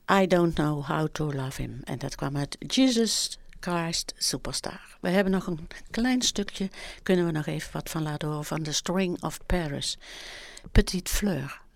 I Don't Know How to Love Him. En dat kwam uit Jesus Christ Superstar. We hebben nog een klein stukje, kunnen we nog even wat van laten horen van The String of Paris. Petite Fleur.